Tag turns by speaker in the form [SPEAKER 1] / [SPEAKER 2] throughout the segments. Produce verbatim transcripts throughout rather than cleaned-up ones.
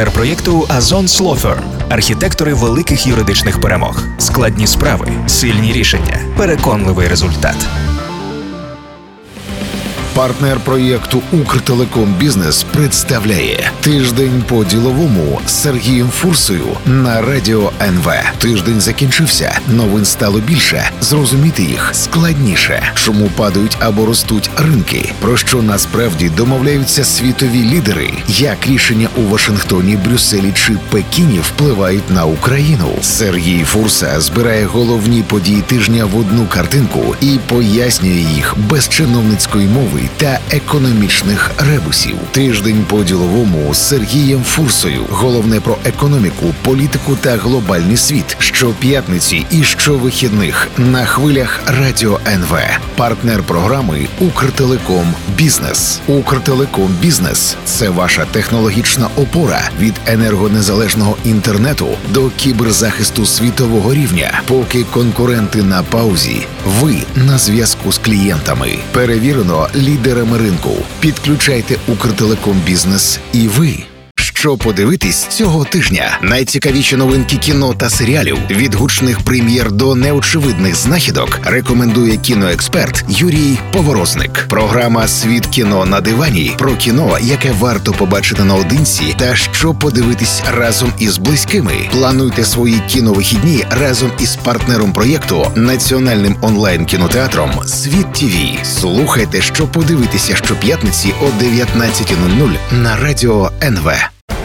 [SPEAKER 1] Партнер проєкту Озон Law Firm. Архітектори великих юридичних перемог. Складні справи, сильні рішення, переконливий результат.
[SPEAKER 2] Партнер проєкту «Укртелеком Бізнес» представляє «Тиждень по-діловому» з Сергієм Фурсою на Радіо ен ве. Тиждень закінчився, новин стало більше, зрозуміти їх складніше. Чому падають або ростуть ринки? Про що насправді домовляються світові лідери? Як рішення у Вашингтоні, Брюсселі чи Пекіні впливають на Україну? Сергій Фурса збирає головні події тижня в одну картинку і пояснює їх без чиновницької мови та економічних ребусів. Тиждень по-діловому з Сергієм Фурсою. Головне про економіку, політику та глобальний світ. Щоп'ятниці і щовихідних на хвилях Радіо ен ве. Партнер програми «Укртелеком Бізнес». «Укртелеком Бізнес» – це ваша технологічна опора від енергонезалежного інтернету до кіберзахисту світового рівня. Поки конкуренти на паузі, ви на зв'язку з клієнтами. Перевірено лідерами ринку. Підключайте «Укртелеком Бізнес» і ви. Що подивитись цього тижня? Найцікавіші новинки кіно та серіалів. Від гучних прем'єр до неочевидних знахідок рекомендує кіноексперт Юрій Поворозник. Програма «Світ кіно на дивані» про кіно, яке варто побачити наодинці та що подивитись разом із близькими. Плануйте свої кіновихідні разом із партнером проєкту, національним онлайн-кінотеатром «Світ ТІВІ». Слухайте, що подивитися щоп'ятниці о дев'ятнадцятій нуль нуль на Радіо ен ве.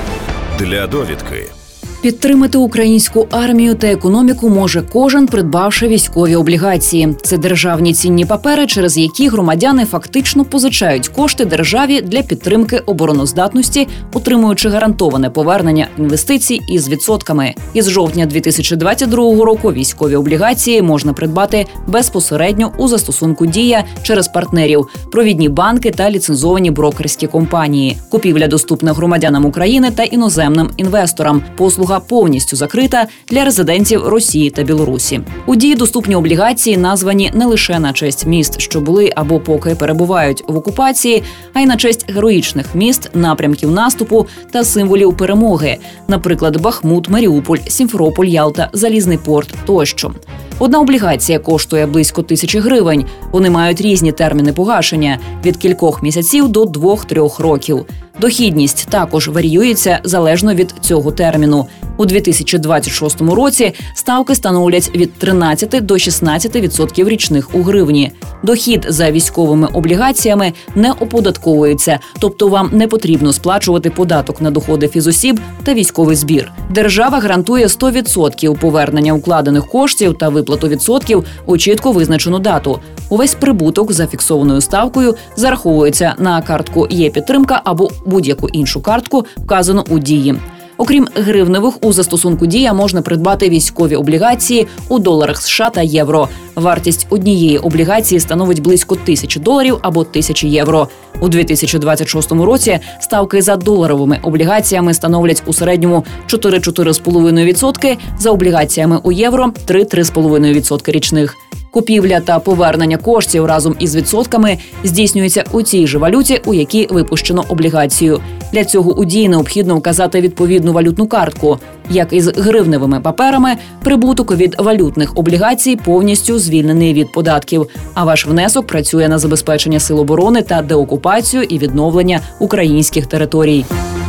[SPEAKER 3] Для довідки.
[SPEAKER 4] Підтримати українську армію та економіку може кожен, придбавши військові облігації. Це державні цінні папери, через які громадяни фактично позичають кошти державі для підтримки обороноздатності, отримуючи гарантоване повернення інвестицій із відсотками. Із жовтня дві тисячі двадцять другого року військові облігації можна придбати безпосередньо у застосунку «Дія» через партнерів, провідні банки та ліцензовані брокерські компанії. Купівля доступна громадянам України та іноземним інвесторам. Послуга повністю закрита для резидентів Росії та Білорусі. У «Дії» доступні облігації названі не лише на честь міст, що були або поки перебувають в окупації, а й на честь героїчних міст, напрямків наступу та символів перемоги, наприклад, Бахмут, Маріуполь, Сімферополь, Ялта, Залізний порт тощо. Одна облігація коштує близько тисячі гривень. Вони мають різні терміни погашення – від кількох місяців до двох-трьох років. Дохідність також варіюється залежно від цього терміну. У дві тисячі двадцять шостому році ставки становлять від тринадцяти до шістнадцяти відсотків річних у гривні. Дохід за військовими облігаціями не оподатковується, тобто вам не потрібно сплачувати податок на доходи фізосіб та військовий збір. Держава гарантує сто відсотків повернення укладених коштів та виплату відсотків у чітко визначену дату. Увесь прибуток за фіксованою ставкою зараховується на картку «Є-підтримка» або будь-яку іншу картку, вказану у «Дії». Окрім гривневих, у застосунку «Дія» можна придбати військові облігації у доларах США та євро. Вартість однієї облігації становить близько тисячі доларів або тисячі євро. У дві тисячі двадцять шостому році ставки за доларовими облігаціями становлять у середньому чотири-чотири цілих п'ять десятих відсотка, за облігаціями у євро – три-три цілих п'ять десятих відсотка річних. Купівля та повернення коштів разом із відсотками здійснюється у тій же валюті, у якій випущено облігацію. Для цього у «Дії» необхідно вказати відповідну валютну картку. Як із гривневими паперами, прибуток від валютних облігацій повністю звільнений від податків, а ваш внесок працює на забезпечення сил оборони та деокупацію і відновлення українських територій.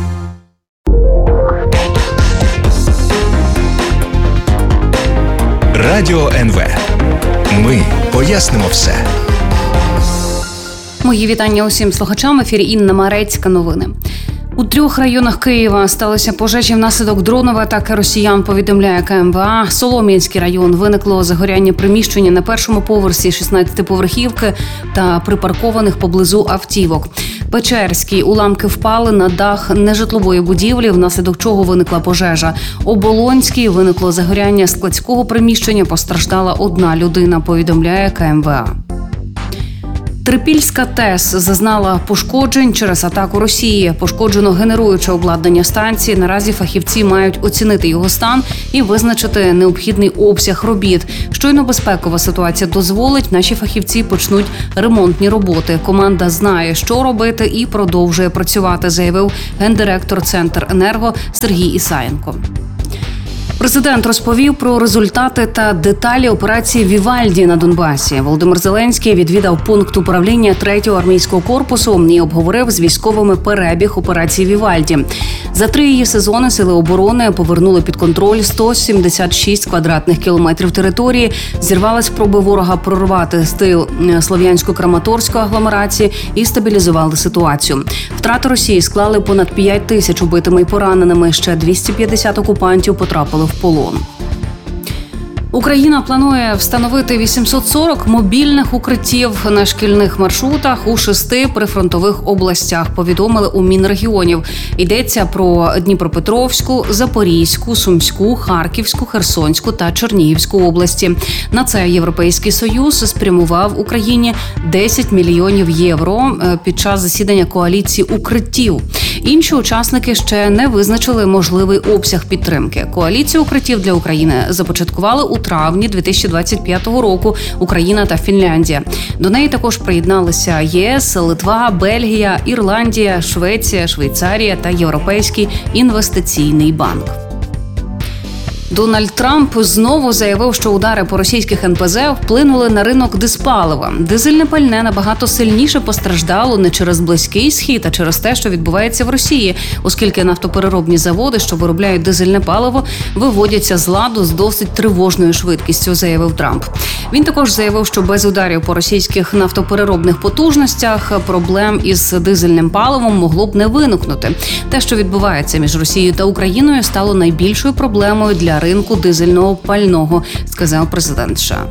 [SPEAKER 1] Радіо ен ве. Ми пояснимо все.
[SPEAKER 5] Мої вітання усім слухачам. В ефірі Інна Марецька. Новини. У трьох районах Києва сталися пожежі внаслідок дронової атаки росіян, повідомляє ка ем ве а. Солом'янський район. Виникло загоряння приміщення на першому поверсі шістнадцятиповерхівки та припаркованих поблизу автівок. Печерський. Уламки впали на дах нежитлової будівлі, внаслідок чого виникла пожежа. Оболонський. Виникло загоряння складського приміщення, постраждала одна людина, повідомляє ка ем ве а. Трипільська ТЕС зазнала пошкоджень через атаку Росії. Пошкоджено генеруюче обладнання станції. Наразі фахівці мають оцінити його стан і визначити необхідний обсяг робіт. Щойно безпекова ситуація дозволить, наші фахівці почнуть ремонтні роботи. Команда знає, що робити, і продовжує працювати, заявив гендиректор Центренерго Сергій Ісаєнко. Президент розповів про результати та деталі операції «Вівальді» на Донбасі. Володимир Зеленський відвідав пункт управління третього армійського корпусу і обговорив з військовими перебіг операції «Вівальді». За три її сезони Сили оборони повернули під контроль сто сімдесят шість квадратних кілометрів території. Зірвали спроби ворога прорвати з тил Слов'янсько-Краматорської агломерації і стабілізували ситуацію. Втрати Росії склали понад п'ять тисяч убитими і пораненими. Ще двісті п'ятдесят окупантів потрапили в полон. Україна планує встановити вісімсот сорок мобільних укриттів на шкільних маршрутах у шести прифронтових областях, повідомили у Мінрегіонів. Йдеться про Дніпропетровську, Запорізьку, Сумську, Харківську, Херсонську та Чернігівську області. На це Європейський Союз спрямував Україні десять мільйонів євро під час засідання коаліції укриттів. Інші учасники ще не визначили можливий обсяг підтримки. Коаліцію укриттів для України започаткували у травні дві тисячі двадцять п'ятого року Україна та Фінляндія. До неї також приєдналися ЄС, Литва, Бельгія, Ірландія, Швеція, Швейцарія та Європейський інвестиційний банк. Дональд Трамп знову заявив, що удари по російських ен пе зет вплинули на ринок диспалива. Дизельне пальне набагато сильніше постраждало не через Близький Схід, а через те, що відбувається в Росії, оскільки нафтопереробні заводи, що виробляють дизельне паливо, виводяться з ладу з досить тривожною швидкістю, заявив Трамп. Він також заявив, що без ударів по російських нафтопереробних потужностях проблем із дизельним паливом могло б не виникнути. Те, що відбувається між Росією та Україною, стало найбільшою проблемою для ринку дизельного пального, сказав президент США.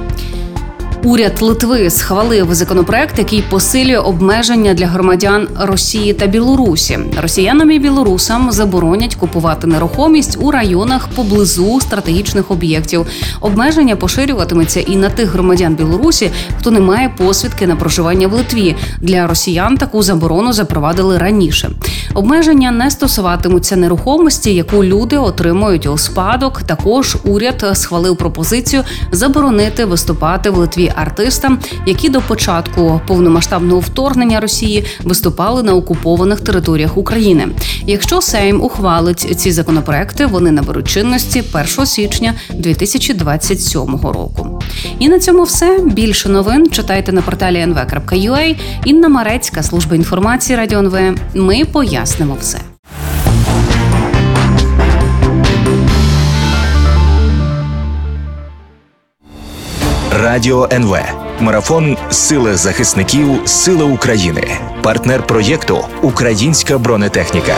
[SPEAKER 5] Уряд Литви схвалив законопроект, який посилює обмеження для громадян Росії та Білорусі. Росіянам і білорусам заборонять купувати нерухомість у районах поблизу стратегічних об'єктів. Обмеження поширюватиметься і на тих громадян Білорусі, хто не має посвідки на проживання в Литві. Для росіян таку заборону запровадили раніше. Обмеження не стосуватимуться нерухомості, яку люди отримують у спадок. Також уряд схвалив пропозицію заборонити виступати в Литві артистам, які до початку повномасштабного вторгнення Росії виступали на окупованих територіях України. Якщо Сейм ухвалить ці законопроекти, вони наберуть чинності першого січня дві тисячі двадцять сьомого року. І на цьому все. Більше новин читайте на порталі ен ве крапка ю а. Інна Марецька, служба інформації Радіо ен ве. Ми пояснимо все.
[SPEAKER 1] Радіо ен ве. Марафон «Сили захисників. Сили України». Партнер проєкту «Українська бронетехніка».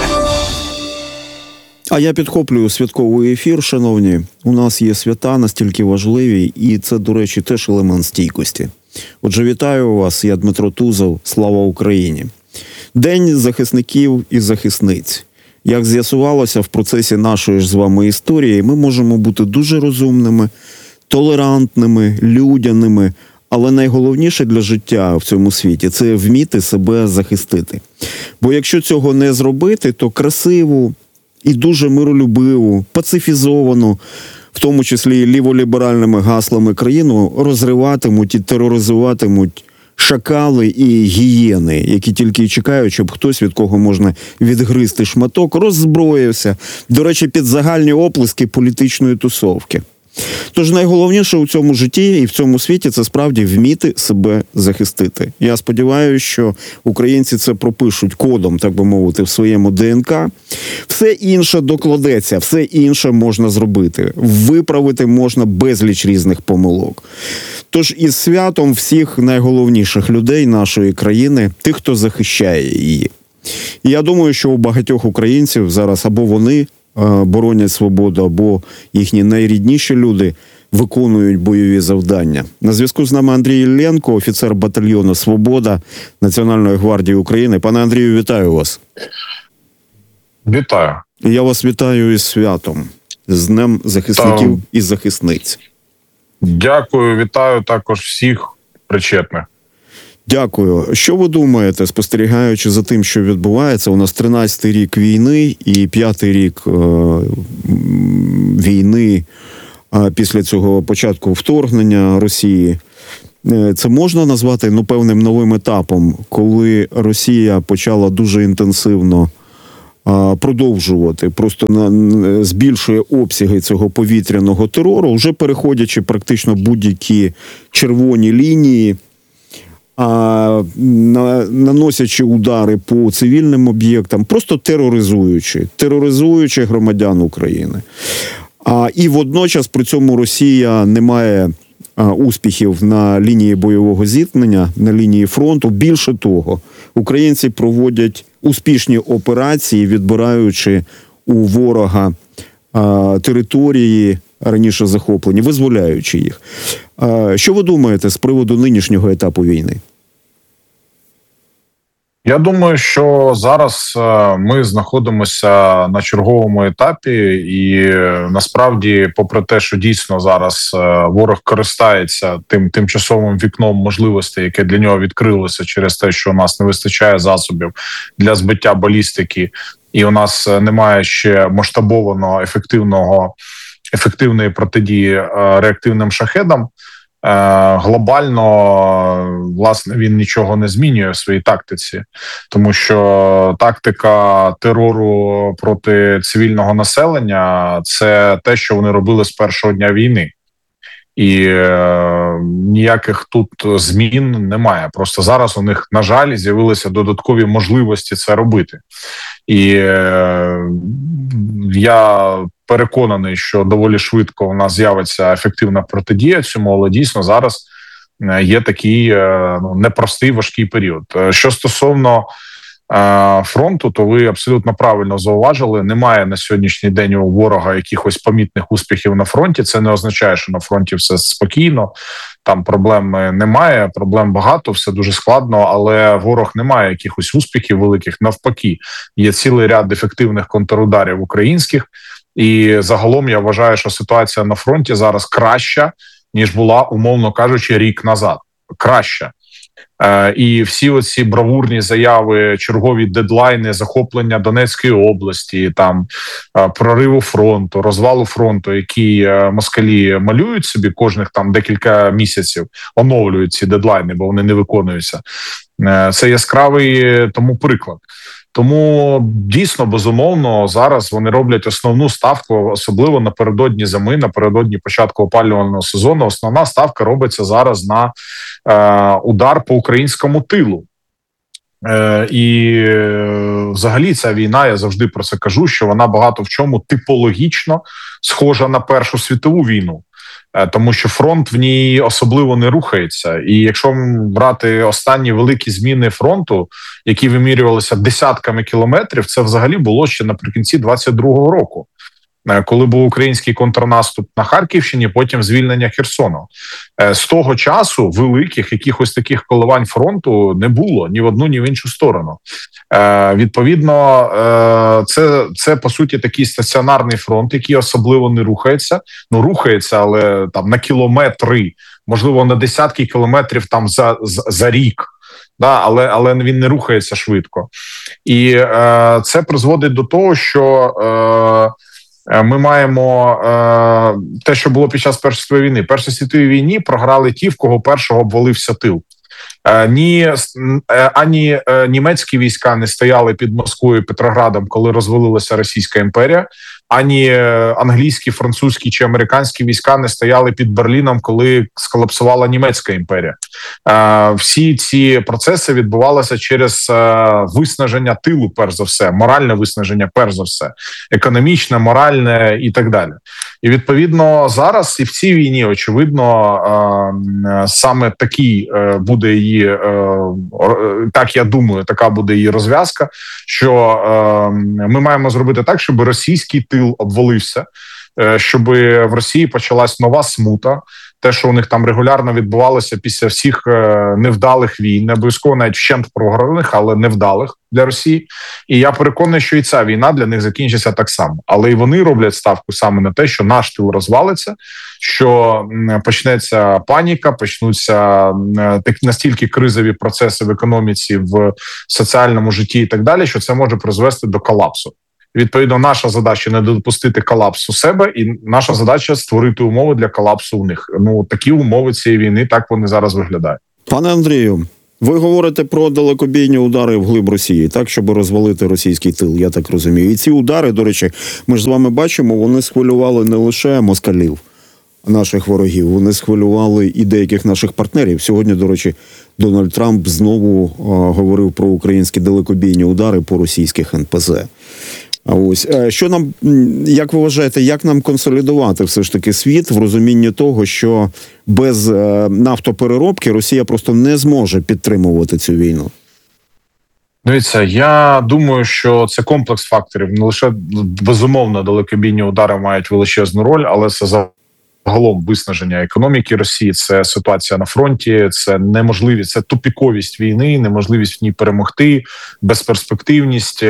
[SPEAKER 6] А я підхоплюю святковий ефір, шановні. У нас є свята настільки важливі, і це, до речі, теж елемент стійкості. Отже, вітаю вас, я Дмитро Тузов, слава Україні. День захисників і захисниць. Як з'ясувалося в процесі нашої ж з вами історії, ми можемо бути дуже розумними, толерантними, людяними, але найголовніше для життя в цьому світі – це вміти себе захистити. Бо якщо цього не зробити, то красиву і дуже миролюбиву, пацифізовану, в тому числі ліволіберальними гаслами країну, розриватимуть і тероризуватимуть шакали і гієни, які тільки й чекають, щоб хтось, від кого можна відгризти шматок, роззброївся, до речі, під загальні оплески політичної тусовки. Тож найголовніше у цьому житті і в цьому світі – це справді вміти себе захистити. Я сподіваюся, що українці це пропишуть кодом, так би мовити, в своєму де ен ка. Все інше докладеться, все інше можна зробити. Виправити можна безліч різних помилок. Тож із святом всіх найголовніших людей нашої країни, тих, хто захищає її. І я думаю, що у багатьох українців зараз або вони боронять свободу, або їхні найрідніші люди виконують бойові завдання. На зв'язку з нами Андрій Ілленко, офіцер батальйону «Свобода» Національної гвардії України. Пане Андрію, вітаю вас.
[SPEAKER 7] Вітаю.
[SPEAKER 6] Я вас вітаю із святом, з Днем захисників Та... і захисниць.
[SPEAKER 7] Дякую, вітаю також всіх причетних.
[SPEAKER 6] Дякую. Що ви думаєте, спостерігаючи за тим, що відбувається? У нас тринадцятий рік війни і п'ятий рік е- війни е- після цього початку вторгнення Росії. Е- це можна назвати ну, певним новим етапом, коли Росія почала дуже інтенсивно е- продовжувати, просто на- збільшує обсяги цього повітряного терору, вже переходячи практично будь-які червоні лінії, а наносячи удари по цивільним об'єктам, просто тероризуючи, тероризуючи громадян України. А, і водночас при цьому Росія не має а, успіхів на лінії бойового зіткнення, на лінії фронту. Більше того, українці проводять успішні операції, відбираючи у ворога а, території, раніше захоплені, визволяючи їх. А, що ви думаєте з приводу нинішнього етапу війни?
[SPEAKER 7] Я думаю, що зараз ми знаходимося на черговому етапі, і насправді, попри те, що дійсно зараз ворог користається тим тимчасовим вікном можливостей, яке для нього відкрилося через те, що у нас не вистачає засобів для збиття балістики, і у нас немає ще масштабованого ефективного ефективної протидії реактивним шахедам. Глобально, власне, він нічого не змінює в своїй тактиці, тому що тактика терору проти цивільного населення – це те, що вони робили з першого дня війни. І е, ніяких тут змін немає. Просто зараз у них, на жаль, з'явилися додаткові можливості це робити. І е, я переконаний, що доволі швидко у нас з'явиться ефективна протидія цьому, але дійсно зараз є такий е, ну, непростий, важкий період. Що стосовно е, фронту, то ви абсолютно правильно зауважили, немає на сьогоднішній день у ворога якихось помітних успіхів на фронті. Це не означає, що на фронті все спокійно, там проблем немає, проблем багато, все дуже складно, але ворог не має якихось успіхів великих, навпаки. Є цілий ряд ефективних контрударів українських, і загалом я вважаю, що ситуація на фронті зараз краща, ніж була, умовно кажучи, рік назад. Краща. Е, і всі оці бравурні заяви, чергові дедлайни захоплення Донецької області, там е, прориву фронту, розвалу фронту, які е, москалі малюють собі кожних там декілька місяців, оновлюють ці дедлайни, бо вони не виконуються. Е, це яскравий тому приклад. Тому дійсно, безумовно, зараз вони роблять основну ставку, особливо напередодні зими, напередодні початку опалювального сезону. Основна ставка робиться зараз на е, удар по українському тилу. Е, і е, взагалі ця війна, я завжди про це кажу, що вона багато в чому типологічно схожа на Першу світову війну. Тому що фронт в ній особливо не рухається. І якщо брати останні великі зміни фронту, які вимірювалися десятками кілометрів, це взагалі було ще наприкінці двадцять другого року, коли був український контрнаступ на Харківщині, потім звільнення Херсону. З того часу великих якихось таких коливань фронту не було ні в одну, ні в іншу сторону. Е, відповідно, е, це, це, по суті, такий стаціонарний фронт, який особливо не рухається. Ну, рухається, але там на кілометри, можливо, на десятки кілометрів там за, за, за рік. Да, але, але він не рухається швидко. І е, це призводить до того, що е, ми маємо е, те, що було під час Першої світової війни. Першій світовій війні програли ті, в кого першого обвалився тил. Ні, ані німецькі війська не стояли під Москвою, Петроградом, коли розвалилася Російська імперія, ані англійські, французькі чи американські війська не стояли під Берліном, коли сколапсувала Німецька імперія. Всі ці процеси відбувалися через виснаження тилу, перш за все, моральне виснаження, перш за все, економічне, моральне і так далі. І, відповідно, зараз і в цій війні, очевидно, саме такий буде її, так я думаю, така буде її розв'язка, що ми маємо зробити так, щоб російський тил обвалився, щоб в Росії почалась нова смута, те, що у них там регулярно відбувалося після всіх невдалих війн, не обов'язково навіть вщент програних, але невдалих для Росії. І я переконаний, що і ця війна для них закінчиться так само. Але і вони роблять ставку саме на те, що наш тил розвалиться, що почнеться паніка, почнуться такі настільки кризові процеси в економіці, в соціальному житті і так далі, що це може призвести до колапсу. Відповідно, наша задача не допустити колапсу себе, і наша задача створити умови для колапсу у них. Ну, такі умови цієї війни, так вони зараз виглядають.
[SPEAKER 6] Пане Андрію, ви говорите про далекобійні удари вглиб Росії, так, щоб розвалити російський тил, я так розумію. І ці удари, до речі, ми ж з вами бачимо, вони схвилювали не лише москалів, наших ворогів, вони схвилювали і деяких наших партнерів. Сьогодні, до речі, Дональд Трамп знову а, говорив про українські далекобійні удари по російських ен пе зет. А ось що нам, як ви вважаєте, як нам консолідувати все ж таки світ в розумінні того, що без нафтопереробки Росія просто не зможе підтримувати цю війну?
[SPEAKER 7] Дивіться, я думаю, що це комплекс факторів. Не лише, безумовно, далекобійні удари мають величезну роль, але це за загалом виснаження економіки Росії, це ситуація на фронті, це неможливість, це тупіковість війни, неможливість в ній перемогти, безперспективність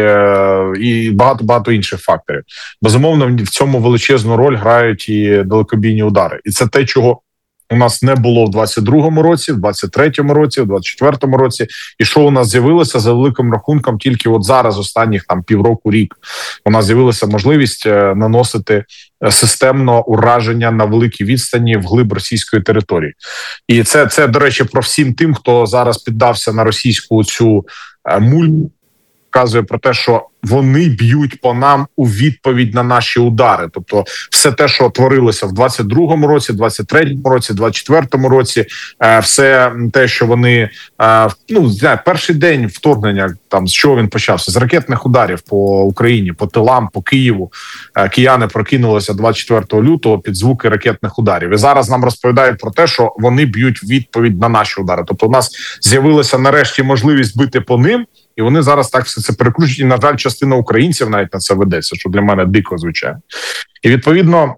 [SPEAKER 7] і багато-багато інших факторів. Безумовно, в цьому величезну роль грають і далекобійні удари. І це те, чого у нас не було в двадцять другому році, в двадцять третьому році, в двадцять четвертому році. І що у нас з'явилося за великим рахунком тільки от зараз, останніх там півроку, рік. У нас з'явилася можливість наносити системно ураження на великій відстані вглиб російської території. І це, це, до речі, про всім тим, хто зараз піддався на російську цю мульку, вказує про те, що вони б'ють по нам у відповідь на наші удари. Тобто все те, що творилося в двадцять другому році, двадцять третьому році, двадцять четвертому році, все те, що вони, ну, перший день вторгнення, там, з чого він почався? З ракетних ударів по Україні, по тилам, по Києву. Кияни прокинулися двадцять четвертого лютого під звуки ракетних ударів. І зараз нам розповідають про те, що вони б'ють відповідь на наші удари. Тобто у нас з'явилася нарешті можливість бити по ним, і вони зараз так все це перекручують. І, на жаль, частина українців навіть на це ведеться, що для мене дико, звичайно. І, відповідно,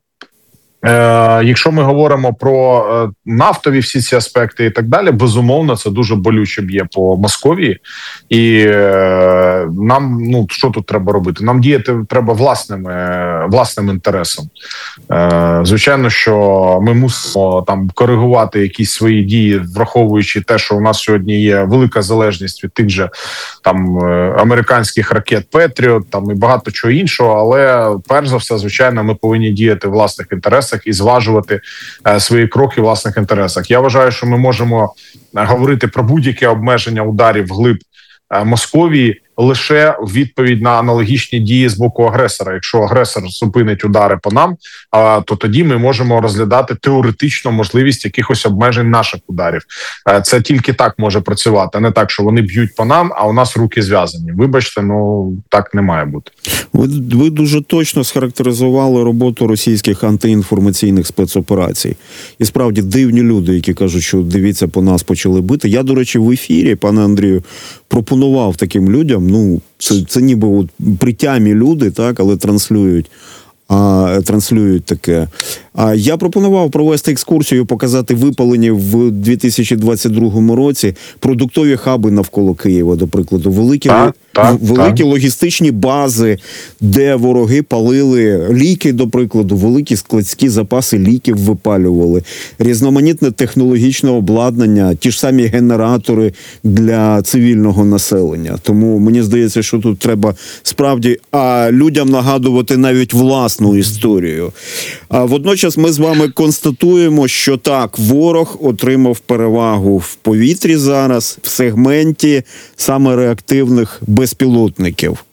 [SPEAKER 7] е- якщо ми говоримо про е- нафтові всі ці аспекти і так далі, безумовно, це дуже болюче б'є по Московії. І е- нам, ну, що тут треба робити? Нам діяти треба власним, е- власним інтересом. Е- звичайно, що ми мусимо там коригувати якісь свої дії, враховуючи те, що у нас сьогодні є велика залежність від тих же там американських ракет Петріот, там і багато чого іншого, але перш за все, звичайно, ми повинні діяти в власних інтересах і зважувати е, свої кроки в власних інтересах. Я вважаю, що ми можемо говорити про будь-яке обмеження ударів вглиб е, Московії лише в відповідь на аналогічні дії з боку агресора. Якщо агресор зупинить удари по нам, а, то тоді ми можемо розглядати теоретично можливість якихось обмежень наших ударів. Це тільки так може працювати, а не так, що вони б'ють по нам, а у нас руки зв'язані. Вибачте, ну так не має бути.
[SPEAKER 6] Ви, ви дуже точно схарактеризували роботу російських антиінформаційних спецоперацій. І справді дивні люди, які кажуть, що дивіться, по нас почали бити. Я, до речі, в ефірі, пане Андрію, пропонував таким людям, ну, це, це ніби от притямі люди, так, але транслюють, а, транслюють таке. А я пропонував провести екскурсію, показати випалені в дві тисячі двадцять другому році продуктові хаби навколо Києва, до прикладу, великі,
[SPEAKER 7] так, так,
[SPEAKER 6] великі
[SPEAKER 7] так.
[SPEAKER 6] логістичні бази, де вороги палили ліки, до прикладу, великі складські запаси ліків випалювали, різноманітне технологічне обладнання, ті ж самі генератори для цивільного населення. Тому мені здається, що тут треба справді а, людям нагадувати навіть власну історію. А водночас ми з вами констатуємо, що так, ворог отримав перевагу в повітрі зараз, в сегменті саме реактивних безпілотників.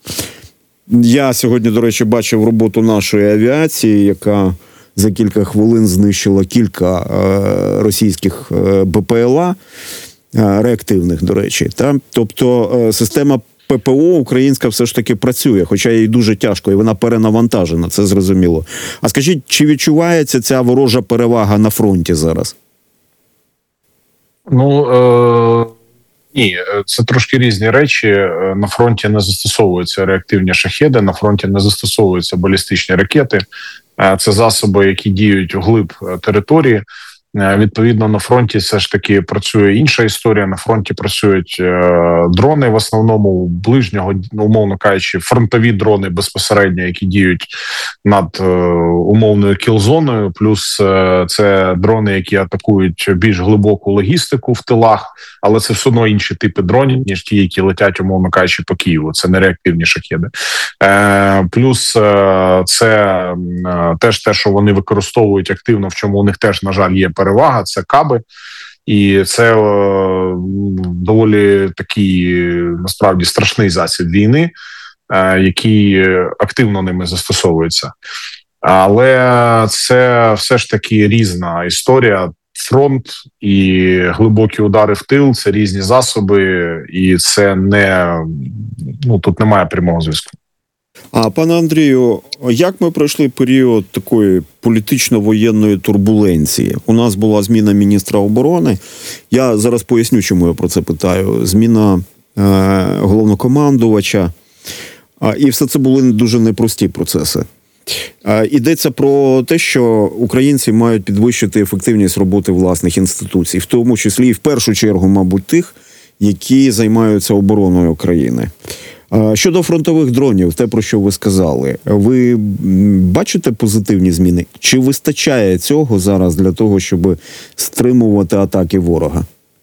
[SPEAKER 6] Я сьогодні, до речі, бачив роботу нашої авіації, яка за кілька хвилин знищила кілька е, російських е, Бе Пе Ел А, е, реактивних, до речі. Та? Тобто е, система Пе Пе О українська все ж таки працює, хоча їй дуже тяжко, і вона перенавантажена, це зрозуміло. А скажіть, чи відчувається ця ворожа перевага на фронті зараз?
[SPEAKER 7] Ну, е- ні, це трошки різні речі. На фронті не застосовуються реактивні шахеди, на фронті не застосовуються балістичні ракети. Це засоби, які діють вглиб території. Відповідно, на фронті все ж таки працює інша історія. На фронті працюють е, дрони, в основному ближнього, умовно кажучи, фронтові дрони безпосередньо, які діють над е, умовною кілзоною. Плюс е, це дрони, які атакують більш глибоку логістику в тилах, але це все одно інші типи дронів, ніж ті, які летять, умовно кажучи, по Києву. Це не реактивні шахеди. Е, плюс е, це е, теж те, що вони використовують активно, в чому у них теж, на жаль, є перевага, це каби, і це е, доволі такий, насправді, страшний засіб війни, е, який активно ними застосовується. Але це все ж таки різна історія. Фронт і глибокі удари в тил – це різні засоби, і це не, ну, тут немає прямого зв'язку.
[SPEAKER 6] А, пане Андрію, як ми пройшли період такої політично-воєнної турбуленції? У нас була зміна міністра оборони. Я зараз поясню, чому я про це питаю. Зміна е, головнокомандувача. А, і все це були дуже непрості процеси. А, йдеться про те, що українці мають підвищити ефективність роботи власних інституцій, в тому числі і в першу чергу, мабуть, тих, які займаються обороною країни. Щодо фронтових дронів, те, про що ви сказали, ви бачите позитивні зміни? Чи вистачає цього зараз для того, щоб стримувати атаки ворога?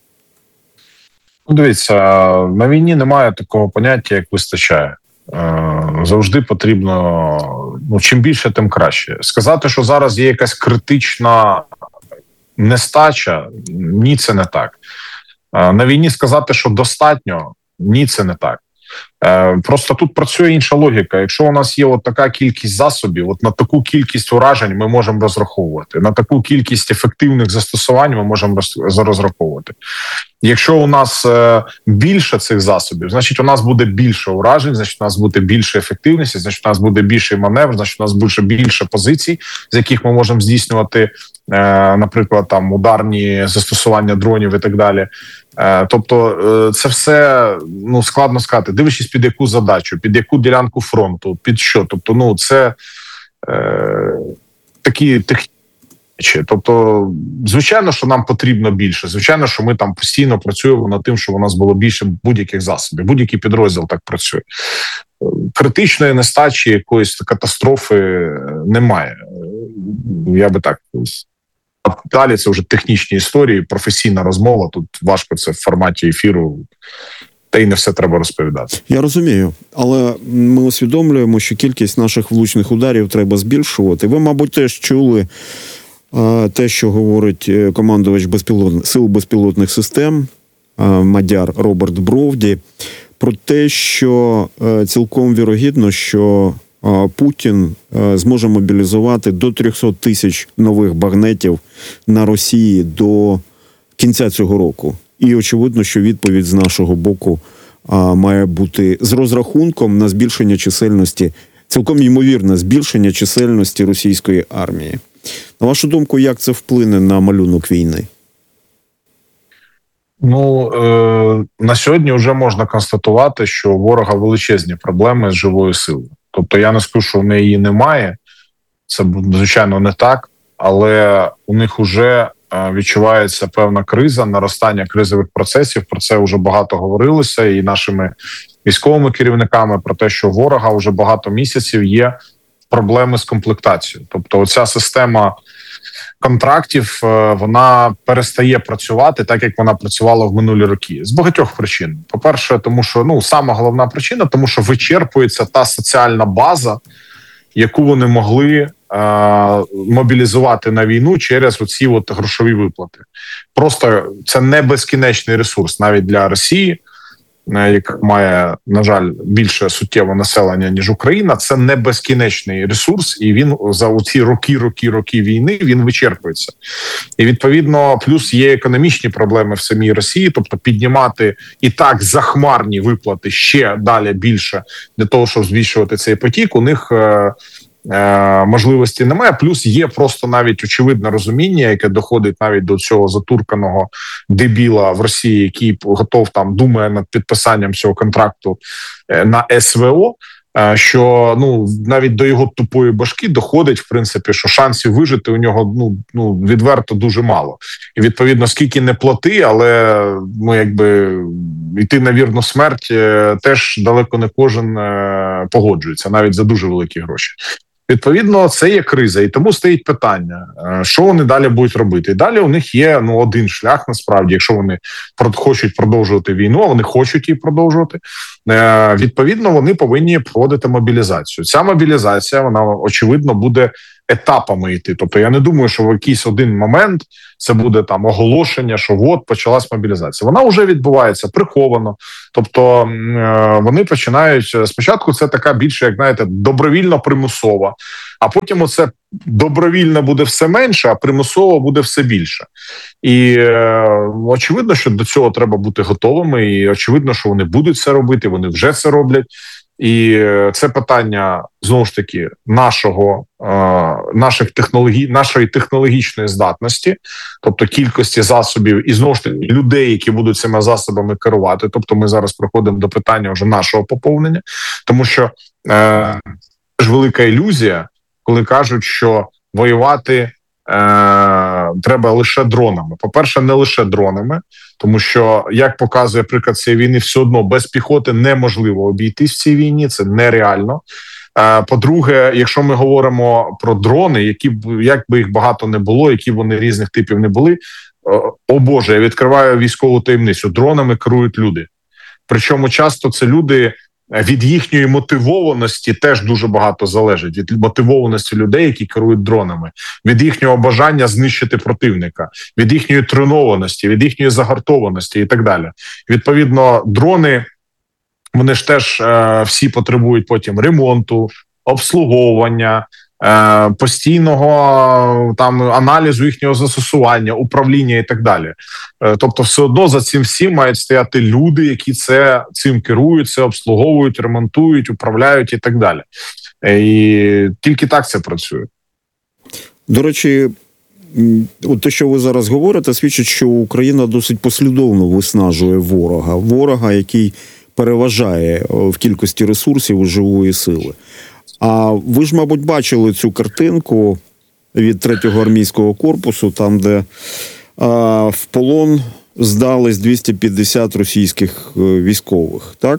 [SPEAKER 7] Ну, дивіться, на війні немає такого поняття, як вистачає. Завжди потрібно, ну, чим більше, тим краще. Сказати, що зараз є якась критична нестача, ні, це не так. На війні сказати, що достатньо, ні, це не так. Просто тут працює інша логіка. Якщо у нас є от така кількість засобів, от на таку кількість уражень ми можемо розраховувати, на таку кількість ефективних застосувань ми можемо розраховувати. Якщо у нас більше цих засобів, значить у нас буде більше уражень, значить у нас буде більше ефективності, значить у нас буде більший маневр, значить у нас буде більше позицій, з яких ми можемо здійснювати, наприклад, там ударні застосування дронів і так далі. Тобто це все, ну, складно сказати, дивлячись під яку задачу, під яку ділянку фронту, під що. Тобто, ну, це е, такі технічні речі. Тобто, звичайно, що нам потрібно більше. Звичайно, що ми там постійно працюємо над тим, щоб у нас було більше будь-яких засобів. Будь-який підрозділ так працює. Критичної нестачі, якоїсь катастрофи немає. Я би так... Далі це вже технічні історії, професійна розмова. Тут важко це в форматі ефіру, та й не все треба розповідати.
[SPEAKER 6] Я розумію, але ми усвідомлюємо, що кількість наших влучних ударів треба збільшувати. Ви, мабуть, теж чули а, те, що говорить командувач безпілотних, сил безпілотних систем а, мадяр Роберт Бровді, про те, що а, цілком вірогідно, що Путін зможе мобілізувати до триста тисяч нових багнетів на Росії до кінця цього року. І очевидно, що відповідь з нашого боку має бути з розрахунком на збільшення чисельності, цілком ймовірне збільшення чисельності російської армії. На вашу думку, як це вплине на малюнок війни?
[SPEAKER 7] Ну, е- на сьогодні вже можна констатувати, що у ворога величезні проблеми з живою силою. Тобто я не скажу, що в неї її немає, це, звичайно, не так, але у них вже відчувається певна криза, наростання кризових процесів, про це вже багато говорилося і нашими військовими керівниками, про те, що у ворога вже багато місяців є проблеми з комплектацією. Тобто оця система контрактів, вона перестає працювати так, як вона працювала в минулі роки. З багатьох причин. По-перше, тому що, ну, сама головна причина, тому що вичерпується та соціальна база, яку вони могли е- мобілізувати на війну через оці от грошові виплати. Просто це не безкінечний ресурс навіть для Росії, яка має, на жаль, більше суттєве населення, ніж Україна. Це не безкінечний ресурс, і він за оці роки, роки, роки війни, він вичерпується. І, відповідно, плюс є економічні проблеми в самій Росії, тобто піднімати і так захмарні виплати ще далі більше для того, щоб збільшувати цей потік, у них е- можливості немає. Плюс є просто навіть очевидне розуміння, яке доходить навіть до цього затурканого дебіла в Росії, який готов там думає над підписанням цього контракту на ес ве о, що ну навіть до його тупої башки доходить, в принципі, що шансів вижити у нього ну ну відверто дуже мало. І відповідно, скільки не плати, але ну якби йти на вірну смерть теж далеко не кожен погоджується, навіть за дуже великі гроші. Відповідно, це є криза, і тому стоїть питання, що вони далі будуть робити. І далі у них є ну один шлях, насправді, якщо вони хочуть продовжувати війну, а вони хочуть її продовжувати, відповідно, вони повинні проводити мобілізацію. Ця мобілізація, вона, очевидно, буде етапами йти. Тобто я не думаю, що в якийсь один момент це буде там оголошення, що от почалась мобілізація. Вона вже відбувається приховано. Тобто вони починають, спочатку це така більше, як знаєте, добровільно-примусова, а потім оце добровільно буде все менше, а примусово буде все більше. І очевидно, що до цього треба бути готовими, і очевидно, що вони будуть це робити, вони вже це роблять. І це питання, знову ж таки, нашого, наших технологій, нашої технологічної здатності, тобто кількості засобів і, знову ж таки, людей, які будуть цими засобами керувати. Тобто ми зараз проходимо до питання вже нашого поповнення, тому що е, ж велика ілюзія, коли кажуть, що воювати Е, треба лише дронами. По-перше, не лише дронами, тому що, як показує приклад цієї війни, все одно без піхоти неможливо обійтись в цій війні, це нереально. Е, по-друге, якщо ми говоримо про дрони, які б, як би їх багато не було, які вони різних типів не були, о Боже, я відкриваю військову таємницю, дронами керують люди. Причому часто це люди, від їхньої мотивованості теж дуже багато залежить, від мотивованості людей, які керують дронами, від їхнього бажання знищити противника, від їхньої тренованості, від їхньої загартованості і так далі. Відповідно, дрони, вони ж теж е, всі потребують потім ремонту, обслуговування, е, постійного там аналізу їхнього застосування, управління і так далі. Е, тобто все одно за цим всім мають стояти люди, які це цим керують, це обслуговують, ремонтують, управляють і так далі. Е, і тільки так це працює.
[SPEAKER 6] До речі, от те, що ви зараз говорите, свідчить, що Україна досить послідовно виснажує ворога. Ворога, який переважає в кількості ресурсів і живої сили. А ви ж, мабуть, бачили цю картинку від третього армійського корпусу, там, де а, в полон здались двісті п'ятдесят російських військових, так?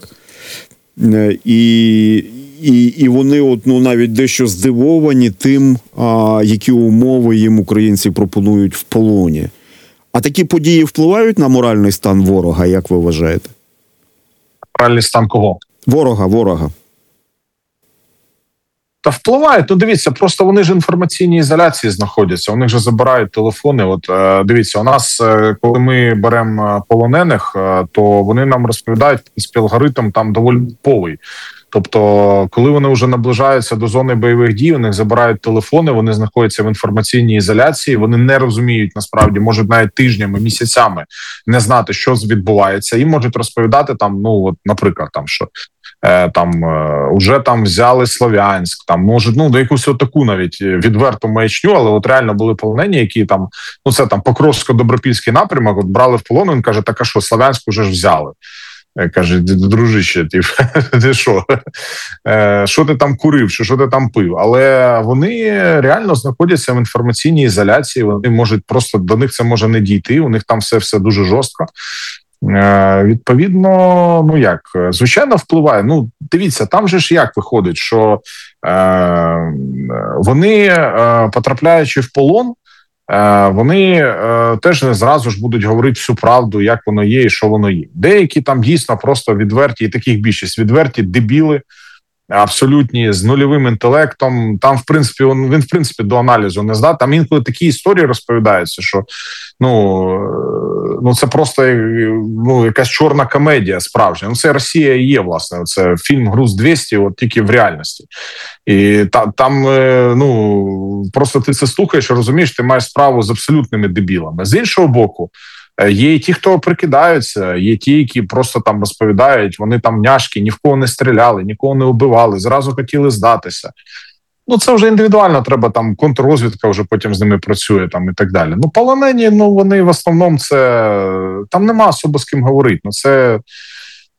[SPEAKER 6] І, і, і вони от, ну, навіть дещо здивовані тим, а, які умови їм українці пропонують в полоні. А такі події впливають на моральний стан ворога, як ви вважаєте?
[SPEAKER 7] Моральний стан кого?
[SPEAKER 6] Ворога, ворога.
[SPEAKER 7] Та впливає, то дивіться, просто вони ж в інформаційній ізоляції знаходяться, у них же забирають телефони. От е, дивіться, у нас, е, коли ми беремо полонених, е, то вони нам розповідають, що алгоритм там доволі повий. Тобто, коли вони вже наближаються до зони бойових дій, у них забирають телефони, вони знаходяться в інформаційній ізоляції, вони не розуміють, насправді, можуть навіть тижнями, місяцями не знати, що відбувається, і можуть розповідати там, ну, от, наприклад, там, що е, там е, вже там взяли Слов'янськ, там, може, ну, до якусь отаку навіть відверту маячню, але от реально були полонені, які там, ну, це там Покровсько-Добропільський напрямок, от брали в полон, він каже, так, а що, Слов'янськ уже ж взяли. Каже, дружище, ти, ти що? Що ти там курив, що, що ти там пив? Але вони реально знаходяться в інформаційній ізоляції, вони можуть просто, до них це може не дійти, у них там все, все дуже жорстко. Відповідно, ну як, звичайно, впливає. Ну, дивіться, там же ж як виходить, що е, вони, е, потрапляючи в полон, вони е, теж не зразу ж будуть говорити всю правду, як воно є і що воно є. Деякі там дійсно просто відверті, і таких більшість, відверті дебіли, абсолютні, з нульовим інтелектом. Там, в принципі, він, він в принципі, до аналізу не здатний. Там інколи такі історії розповідаються, що ну, ну це просто ну, якась чорна комедія справжня. Ну, це Росія і є, власне. Це фільм «Груз двісті», от тільки в реальності. І та, там, ну, просто ти це слухаєш і розумієш, ти маєш справу з абсолютними дебілами. З іншого боку, є і ті, хто прикидаються, є ті, які просто там розповідають, вони там няшки, ні в кого не стріляли, нікого не вбивали, зразу хотіли здатися. Ну, це вже індивідуально, треба там, контррозвідка вже потім з ними працює там і так далі. Ну, полонені, ну, вони в основному це, там нема особо з ким говорити, ну, це,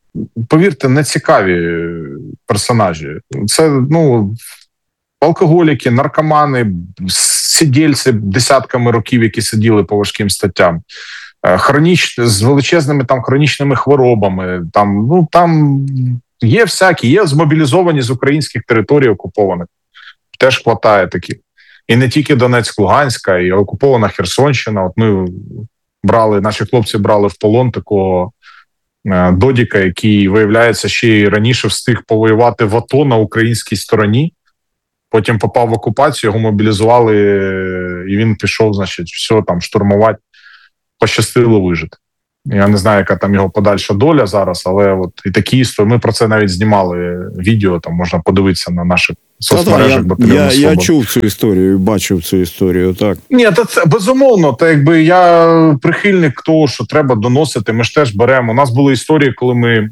[SPEAKER 7] повірте, не цікаві персонажі. Це, ну, алкоголіки, наркомани, сидільці десятками років, які сиділи по важким статтям, хроніч... з величезними там хронічними хворобами. Там, ну, там є всякі, є змобілізовані з українських територій окупованих. Теж хватає таких. І не тільки Донецьк, Луганська, і окупована Херсонщина. От ми брали, наші хлопці брали в полон такого додіка, який, виявляється, ще й раніше встиг повоювати в АТО на українській стороні. Потім попав в окупацію, його мобілізували, і він пішов, значить, все там штурмувати. Пощастило вижити. Я не знаю, яка там його подальша доля зараз, але от і такі історії. Ми про це навіть знімали відео, там можна подивитися на наших соцмережах.
[SPEAKER 6] Я, я, я чув цю історію, бачив цю історію, так.
[SPEAKER 7] Ні, та це безумовно. Та якби я прихильник того, що треба доносити, ми ж теж беремо. У нас були історії, коли ми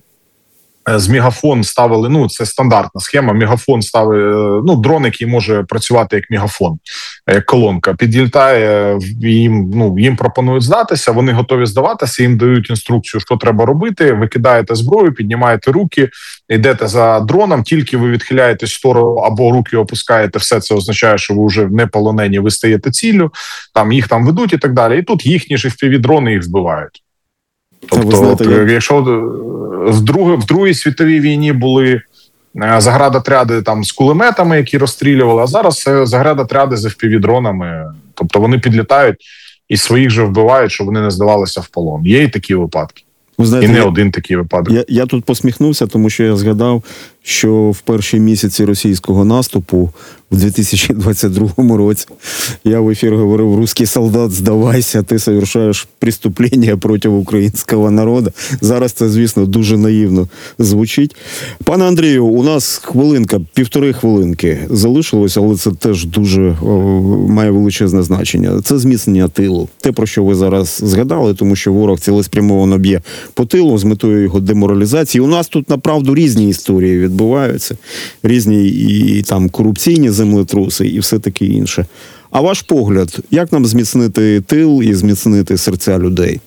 [SPEAKER 7] з мегафон ставили, ну це стандартна схема, мегафон ставили, ну дрон, який може працювати як мегафон, як колонка, підлітає, їм, ну, їм пропонують здатися, вони готові здаватися, їм дають інструкцію, що треба робити, ви кидаєте зброю, піднімаєте руки, йдете за дроном, тільки ви відхиляєтесь в сторону або руки опускаєте, все це означає, що ви вже не полонені, ви стаєте ціллю, там їх там ведуть і так далі, і тут їхні ж еф пі ві-дрони їх збивають. Тобто, знаєте, як... якщо в, друг, в Другій світовій війні були заградотряди там з кулеметами, які розстрілювали, а зараз заградотряди з еф пі ві-дронами. Тобто вони підлітають і своїх же вбивають, щоб вони не здавалися в полон. Є і такі випадки.
[SPEAKER 6] Ви знаєте,
[SPEAKER 7] і не
[SPEAKER 6] я,
[SPEAKER 7] один такий випадок.
[SPEAKER 6] Я, я тут посміхнувся, тому що я згадав, що в перші місяці російського наступу в дві тисячі двадцять другому році я в ефір говорив: «Русский солдат, здавайся, ти совершаєш преступлення проти українського народу». Зараз це, звісно, дуже наївно звучить. Пане Андрію, у нас хвилинка, півтори хвилинки залишилось, але це теж дуже о, має величезне значення. Це зміцнення тилу. Те, про що ви зараз згадали, тому що ворог цілеспрямовано б'є по тилу з метою його деморалізації. У нас тут, направду, різні історії відбуваються. Різні і там корупційні землетруси і все таке інше. А ваш погляд, як нам зміцнити тил і зміцнити серця людей?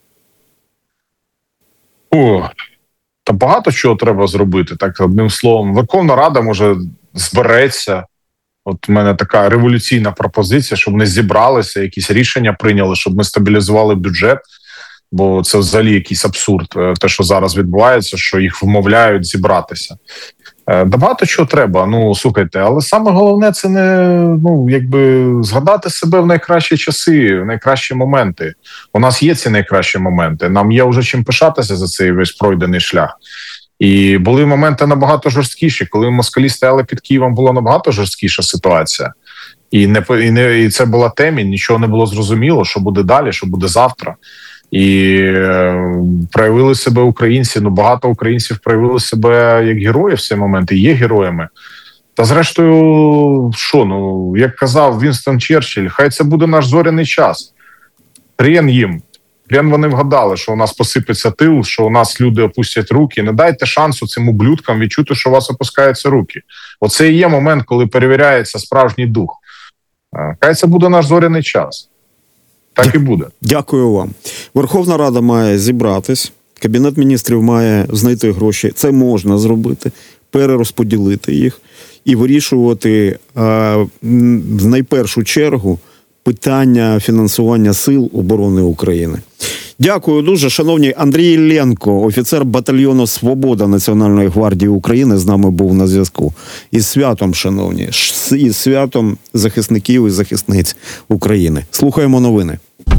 [SPEAKER 7] О, та багато чого треба зробити, так, одним словом. Верховна Рада, може, збереться. От в мене така революційна пропозиція, щоб вони зібралися, якісь рішення прийняли, щоб ми стабілізували бюджет. Бо це взагалі якийсь абсурд, те, що зараз відбувається, що їх вмовляють зібратися. Да багато чого треба, ну, слухайте, але саме головне це не, ну, якби згадати себе в найкращі часи, в найкращі моменти. У нас є ці найкращі моменти, нам є вже чим пишатися за цей весь пройдений шлях. І були моменти набагато жорсткіші, коли москалі стояли під Києвом, була набагато жорсткіша ситуація. І, не, і, не, і це була темінь, нічого не було зрозуміло, що буде далі, що буде завтра. І е, проявили себе українці, ну багато українців проявили себе як герої в цей момент, і є героями. Та зрештою, що, ну, як казав Вінстон Черчилль, хай це буде наш зоряний час. Хрен їм. Хрен вони вгадали, що у нас посипеться тил, що у нас люди опустять руки. Не дайте шансу цим ублюдкам відчути, що у вас опускаються руки. Оце і є момент, коли перевіряється справжній дух. Хай це буде наш зоряний час. Так і буде.
[SPEAKER 6] Дякую вам. Верховна Рада має зібратись, Кабінет міністрів має знайти гроші. Це можна зробити, перерозподілити їх і вирішувати а, в найпершу чергу питання фінансування сил оборони України. Дякую дуже. Шановні, Андрій Іллєнко, офіцер батальйону «Свобода» Національної гвардії України, з нами був на зв'язку. Із святом, шановні, із святом захисників і захисниць України. Слухаємо новини.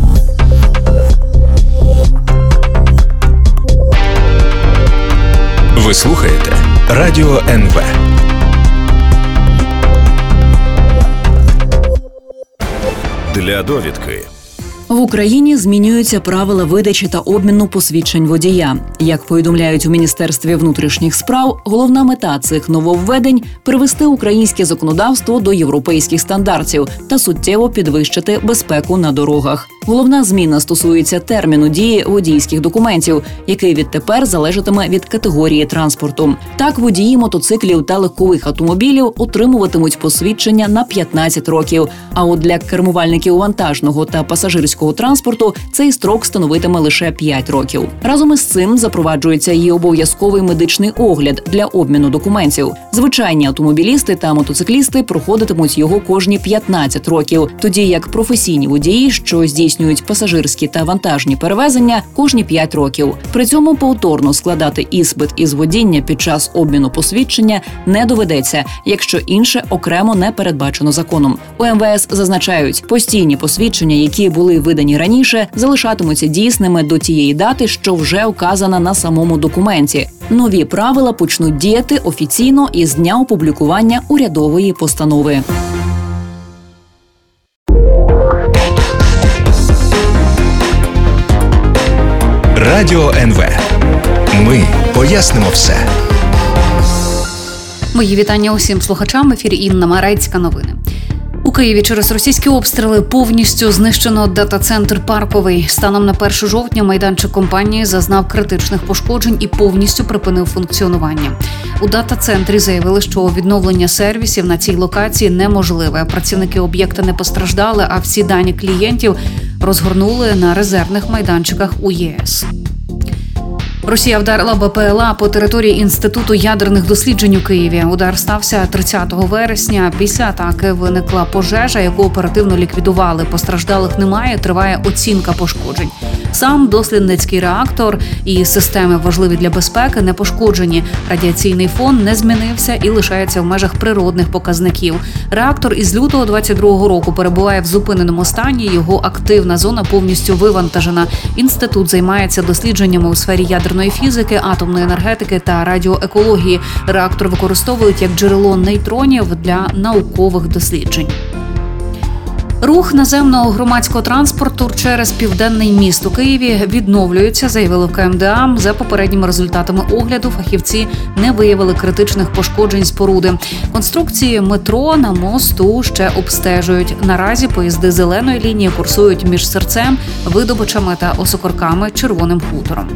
[SPEAKER 1] Ви слухаєте Радіо ен ве.
[SPEAKER 3] Для довідки.
[SPEAKER 4] В Україні змінюються правила видачі та обміну посвідчень водія. Як повідомляють у Міністерстві внутрішніх справ, головна мета цих нововведень – привести українське законодавство до європейських стандартів та суттєво підвищити безпеку на дорогах. Головна зміна стосується терміну дії водійських документів, який відтепер залежатиме від категорії транспорту. Так, водії мотоциклів та легкових автомобілів отримуватимуть посвідчення на п'ятнадцять років, а от для кермувальників вантажного та пасажирського громадського транспорту цей строк становитиме лише п'ять років. Разом із цим запроваджується і обов'язковий медичний огляд для обміну документів. Звичайні автомобілісти та мотоциклісти проходитимуть його кожні п'ятнадцять років, тоді як професійні водії, що здійснюють пасажирські та вантажні перевезення, кожні п'ять років. При цьому повторно складати іспит із водіння під час обміну посвідчення не доведеться, якщо інше окремо не передбачено законом. У ем ве ес зазначають, постійні посвідчення, які були видані раніше, залишатимуться дійсними до тієї дати, що вже вказана на самому документі. Нові правила почнуть діяти офіційно із дня опублікування урядової постанови.
[SPEAKER 1] Радіо ен ве. Ми пояснимо все.
[SPEAKER 5] Мої вітання усім слухачам. В ефірі Інна Марецька. Новини. У Києві через російські обстріли повністю знищено дата-центр «Парковий». Станом на перше жовтня майданчик компанії зазнав критичних пошкоджень і повністю припинив функціонування. У дата-центрі заявили, що відновлення сервісів на цій локації неможливе. Працівники об'єкта не постраждали, а всі дані клієнтів розгорнули на резервних майданчиках у є ес. Росія вдарила бе пе ел а по території Інституту ядерних досліджень у Києві. Удар стався тридцятого вересня. Після атаки виникла пожежа, яку оперативно ліквідували. Постраждалих немає, триває оцінка пошкоджень. Сам дослідницький реактор і системи, важливі для безпеки, не пошкоджені. Радіаційний фон не змінився і лишається в межах природних показників. Реактор із лютого двадцять другого року перебуває в зупиненому стані, його активна зона повністю вивантажена. Інститут займається дослідженнями у сфері ядерної фізики, атомної енергетики та радіоекології. Реактор використовують як джерело нейтронів для наукових досліджень. Рух наземного громадського транспорту через Південний міст у Києві відновлюється, заявили в ка ем де а. За попередніми результатами огляду фахівці не виявили критичних пошкоджень споруди. Конструкції метро на мосту ще обстежують. Наразі поїзди зеленої лінії курсують між Серцем, Видобичами та Осокорками, Червоним хутором.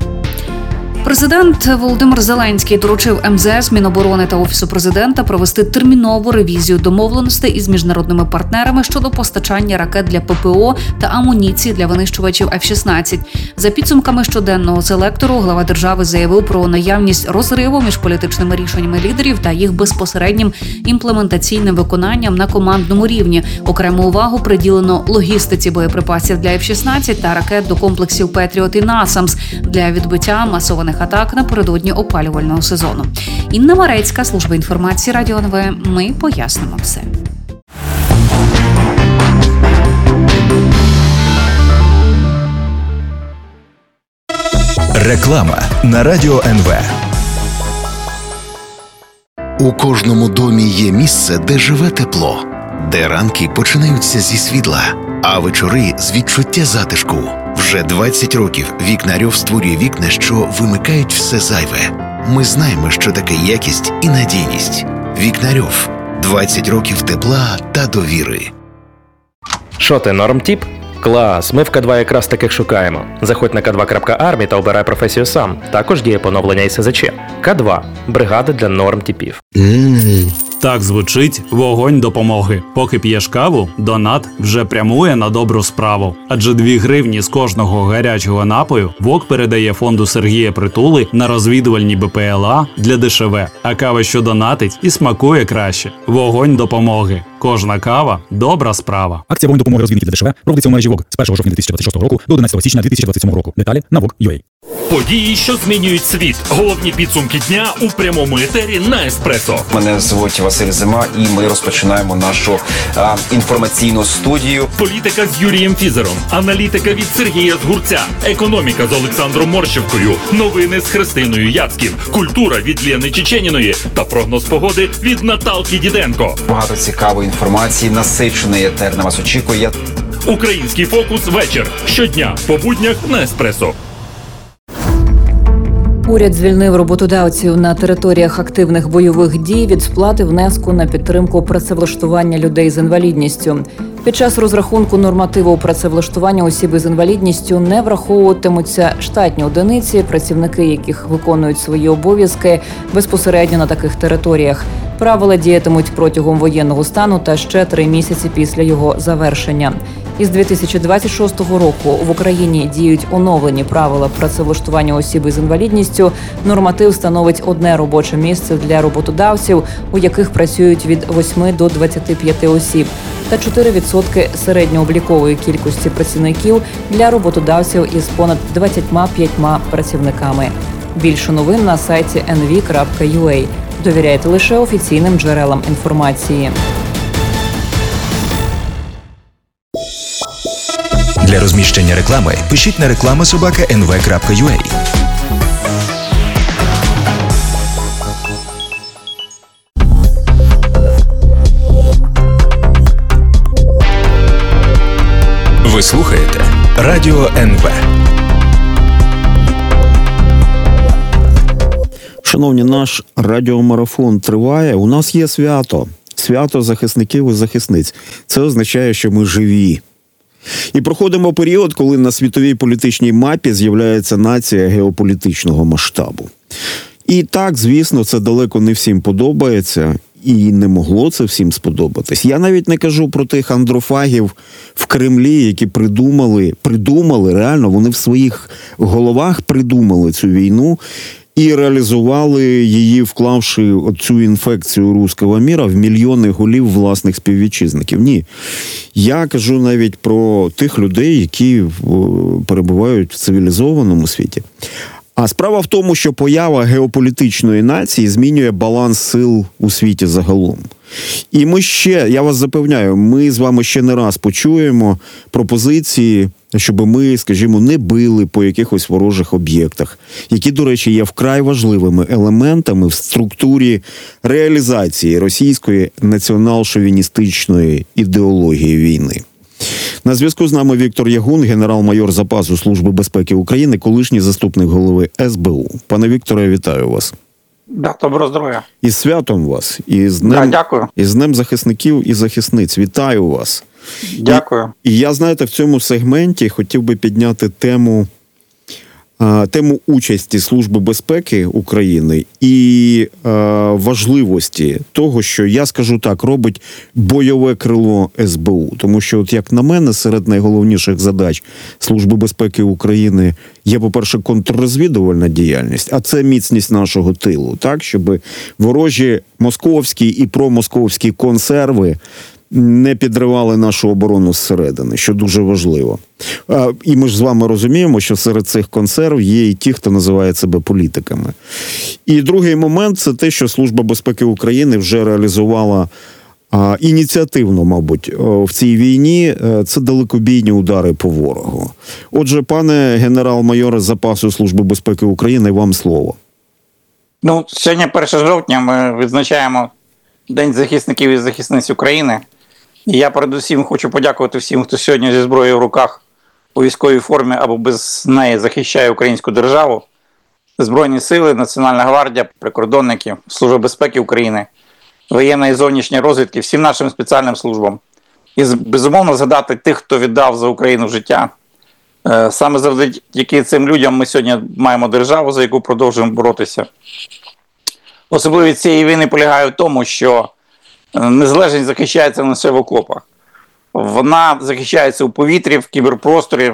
[SPEAKER 5] Президент Володимир Зеленський доручив ем зе ес, Міноборони та Офісу президента провести термінову ревізію домовленостей із міжнародними партнерами щодо постачання ракет для пе пе о та амуніції для винищувачів еф шістнадцять. За підсумками щоденного селектору глава держави заявив про наявність розриву між політичними рішеннями лідерів та їх безпосереднім імплементаційним виконанням на командному рівні. Окрему увагу приділено логістиці боєприпасів для еф шістнадцять та ракет до комплексів «Петріот» і «Насамс» для відбиття масованих атак напередодні опалювального сезону. Інна Марецька, служба інформації Радіо ен ве. Ми пояснимо все.
[SPEAKER 1] Реклама на Радіо ен ве.
[SPEAKER 2] У кожному домі є місце, де живе тепло, де ранки починаються зі світла, а вечори з відчуття затишку. Вже двадцять років Вікнарьов створює вікна, що вимикають все зайве. Ми знаємо, що таке якість і надійність. Вікнарьов. двадцять років тепла та довіри.
[SPEAKER 8] Що ти, нормтіп? Клас, ми в ка два якраз таких шукаємо. Заходь на ка два крапка армі та обирай професію сам. Також діє поновлення ес зет че. ка два – бригада для нормтіпів.
[SPEAKER 9] Mm. Так звучить вогонь допомоги. Поки п'єш каву, донат вже прямує на добру справу. Адже дві гривні з кожного гарячого напою ВОК передає фонду Сергія Притули на розвідувальні бе пе ел а для де ше ве. А кава, що донатить, і смакує краще. Вогонь допомоги. Кожна кава – добра справа.
[SPEAKER 10] Акція «Вогонь допомоги розвідників для де ше ве» проводиться у мережі ВОК з першого жовтня дві тисячі двадцять шостого року до одинадцятого січня дві тисячі двадцять сьомого року. Деталі на вок крапка ю а.
[SPEAKER 3] Події, що змінюють світ. Головні підсумки дня у прямому етері на Еспресо.
[SPEAKER 11] Мене звуть Василь Зима, і ми розпочинаємо нашу а, інформаційну студію.
[SPEAKER 3] Політика з Юрієм Фізером, аналітика від Сергія Згурця, економіка з Олександром Морщевкою, новини з Христиною Яцьків, культура від Лєни Чеченіної та прогноз погоди від Наталки Діденко.
[SPEAKER 11] Багато цікавої інформації, насичений етер на вас очікує.
[SPEAKER 3] Український фокус вечір. Щодня по буднях на Еспресо.
[SPEAKER 4] Уряд звільнив роботодавців на територіях активних бойових дій від сплати внеску на підтримку працевлаштування людей з інвалідністю. Під час розрахунку нормативу працевлаштування осіб із інвалідністю не враховуватимуться штатні одиниці, працівники яких виконують свої обов'язки безпосередньо на таких територіях. Правила діятимуть протягом воєнного стану та ще три місяці після його завершення. Із дві тисячі двадцять шостого року в Україні діють оновлені правила працевлаштування осіб із інвалідністю. Норматив становить одне робоче місце для роботодавців, у яких працюють від восьми до двадцяти п'яти осіб, та чотири відсотки середньооблікової кількості працівників для роботодавців із понад двадцятьма п'ятьма працівниками. Більше новин на сайті ен ві крапка ю а. Довіряйте лише офіційним джерелам інформації.
[SPEAKER 1] Для розміщення реклами пишіть на реклама собака ен ве крапка ю а. Ви слухаєте Радіо ен ве.
[SPEAKER 6] Шановні, наш радіомарафон триває. У нас є свято. Свято захисників і захисниць. Це означає, що ми живі. І проходимо період, коли на світовій політичній мапі з'являється нація геополітичного масштабу. І так, звісно, це далеко не всім подобається. І не могло це всім сподобатись. Я навіть не кажу про тих андрофагів в Кремлі, які придумали, придумали, реально, вони в своїх головах придумали цю війну і реалізували її, вклавши цю інфекцію руського міра в мільйони голів власних співвітчизників. Ні. Я кажу навіть про тих людей, які перебувають в цивілізованому світі. А справа в тому, що поява геополітичної нації змінює баланс сил у світі загалом. І ми ще, я вас запевняю, ми з вами ще не раз почуємо пропозиції, щоб ми, скажімо, не били по якихось ворожих об'єктах, які, до речі, є вкрай важливими елементами в структурі реалізації російської націонал-шовіністичної ідеології війни. На зв'язку з нами Віктор Ягун, генерал-майор запасу Служби безпеки України, колишній заступник голови ес бе у. Пане Вікторе, вітаю вас.
[SPEAKER 12] Да, доброго здоров'я.
[SPEAKER 6] Із святом вас. І з Днем,
[SPEAKER 12] да, дякую.
[SPEAKER 6] І з Днем захисників і захисниць. Вітаю вас.
[SPEAKER 12] Дякую.
[SPEAKER 6] І, і я, знаєте, в цьому сегменті хотів би підняти тему, а, тему участі Служби безпеки України і а, важливості того, що, я скажу так, робить бойове крило ес бе у. Тому що, от як на мене, серед найголовніших задач Служби безпеки України є, по-перше, контррозвідувальна діяльність, а це міцність нашого тилу, так, щоб ворожі московські і промосковські консерви не підривали нашу оборону зсередини, що дуже важливо. І ми ж з вами розуміємо, що серед цих консерв є і ті, хто називає себе політиками. І другий момент – це те, що Служба безпеки України вже реалізувала а, ініціативно, мабуть, в цій війні, це далекобійні удари по ворогу. Отже, пане генерал-майор запасу Служби безпеки України, вам слово.
[SPEAKER 12] Ну, сьогодні першого жовтня ми відзначаємо День захисників і захисниць України. І я передусім хочу подякувати всім, хто сьогодні зі зброєю в руках у військовій формі або без неї захищає українську державу. Збройні сили, Національна гвардія, прикордонники, Служба безпеки України, воєнна і зовнішня розвідки, всім нашим спеціальним службам. І, безумовно, згадати тих, хто віддав за Україну життя. Саме завдяки цим людям ми сьогодні маємо державу, за яку продовжуємо боротися. Особливість цієї війни полягає в тому, що незалежність захищається не лише в окопах. Вона захищається у повітрі, в кіберпросторі,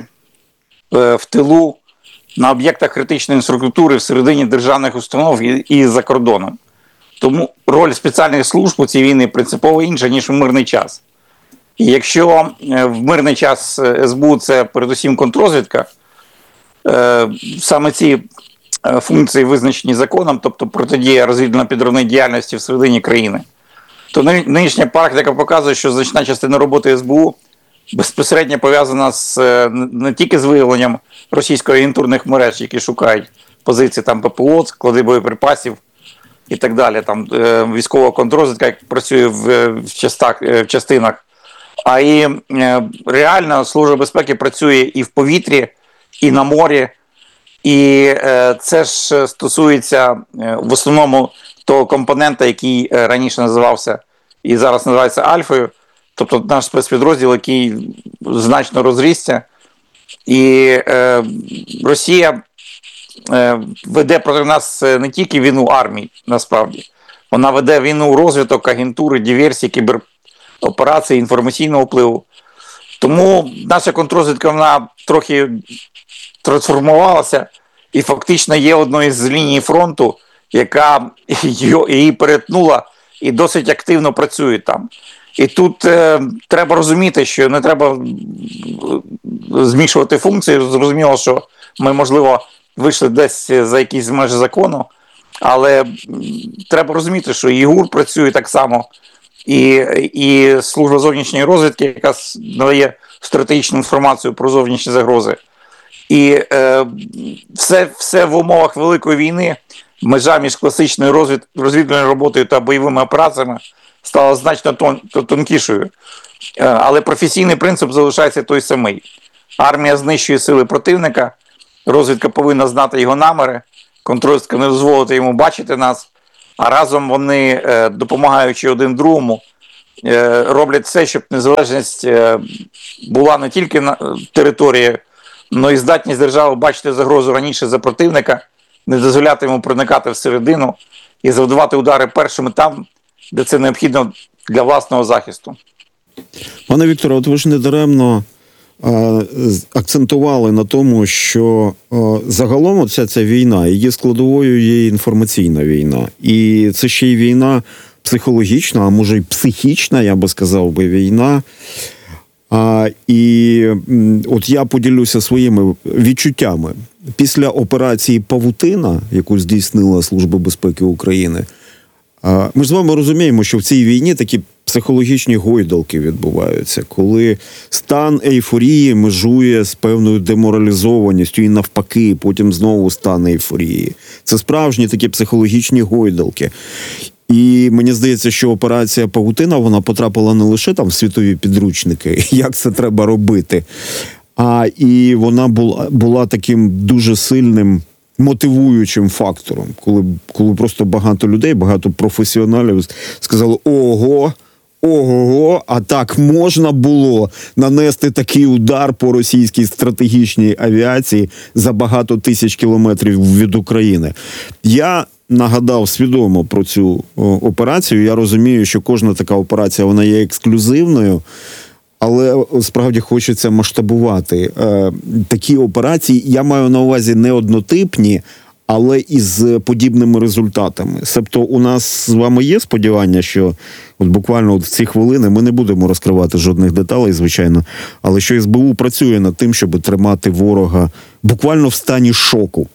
[SPEAKER 12] в тилу, на об'єктах критичної інфраструктури, всередині державних установ і за кордоном. Тому роль спеціальних служб у цій війні принципово інша, ніж в мирний час. І якщо в мирний час ес бе у – це передусім контррозвідка, саме ці функції визначені законом, тобто протидія розвідувально-підривної діяльності всередині країни, то нинішня практика показує, що значна частина роботи ес бе у безпосередньо пов'язана з, не тільки з виявленням російсько-агентурних мереж, які шукають позиції там пе пе о, склади боєприпасів і так далі, там військова контррозвідка, як працює в, в, частах, в частинах, а і реально Служба безпеки працює і в повітрі, і на морі. І е, це ж стосується е, в основному того компонента, який е, раніше називався і зараз називається Альфою, тобто наш спецпідрозділ, який значно розрісся. І е, Росія е, веде проти нас не тільки війну армії, насправді. Вона веде війну розвиток, агентури, диверсії, кібероперації, інформаційного впливу. Тому наша контррозвідка, вона трохи трансформувалася і фактично є одною з ліній фронту, яка її перетнула і досить активно працює там. І тут е, треба розуміти, що не треба змішувати функції. Зрозуміло, що ми, можливо, вийшли десь за якісь межі закону, але треба розуміти, що і ГУР працює так само, і, і служба зовнішньої розвідки, яка надає стратегічну інформацію про зовнішні загрози. І е, все, все в умовах Великої війни, межа між класичною розвід, розвідувальною роботою та бойовими операціями стала значно тон, тонкішою. Е, але професійний принцип залишається той самий. Армія знищує сили противника, розвідка повинна знати його наміри, контррозвідка не дозволити йому бачити нас, а разом вони, е, допомагаючи один другому, е, роблять все, щоб незалежність е, була не тільки на території, але й здатність держави бачити загрозу раніше за противника, не дозволяти йому проникати всередину і завдавати удари першими там, де це необхідно для власного захисту.
[SPEAKER 6] Пане Вікторе, от ви ж не даремно а, акцентували на тому, що а, загалом оця ця війна, її складовою є інформаційна війна. І це ще й війна психологічна, а може й психічна, я би сказав би, війна. А, і от я поділюся своїми відчуттями. Після операції «Павутина», яку здійснила Служба безпеки України, а, ми ж з вами розуміємо, що в цій війні такі психологічні гойдалки відбуваються, коли стан ейфорії межує з певною деморалізованістю і навпаки, потім знову стан ейфорії. Це справжні такі психологічні гойдалки. І мені здається, що операція «Павутина», вона потрапила не лише там в світові підручники, як це треба робити, а і вона була, була таким дуже сильним мотивуючим фактором, коли, коли просто багато людей, багато професіоналів сказали: ого, ого, а так можна було нанести такий удар по російській стратегічній авіації за багато тисяч кілометрів від України. Я нагадав свідомо про цю операцію. Я розумію, що кожна така операція, вона є ексклюзивною, але справді хочеться масштабувати. Е, такі операції, я маю на увазі не однотипні, але із подібними результатами. Себто у нас з вами є сподівання, що от буквально от в ці хвилини ми не будемо розкривати жодних деталей, звичайно, але що ес бе у працює над тим, щоб тримати ворога буквально в стані шоку.